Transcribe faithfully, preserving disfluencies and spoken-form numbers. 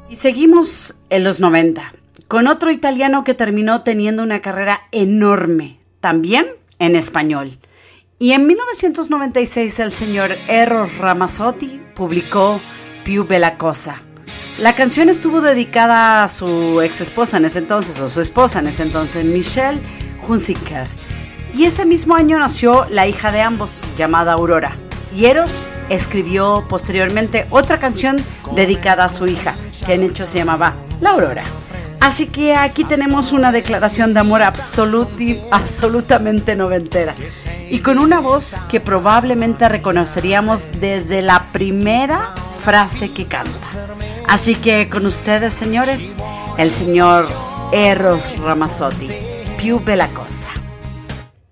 Y seguimos en los noventa, con otro italiano que terminó teniendo una carrera enorme, también en español. Y en mil novecientos noventa y seis el señor Eros Ramazzotti publicó Più bella cosa. La canción estuvo dedicada a su ex esposa en ese entonces, o su esposa en ese entonces, Michelle Hunziker. Y ese mismo año nació la hija de ambos, llamada Aurora. Y Eros escribió posteriormente otra canción dedicada a su hija, que en hecho se llamaba La Aurora. Así que aquí tenemos una declaración de amor absoluti, absolutamente noventera. Y con una voz que probablemente reconoceríamos desde la primera frase que canta. Así que con ustedes, señores, el señor Eros Ramazzotti, Più bella cosa.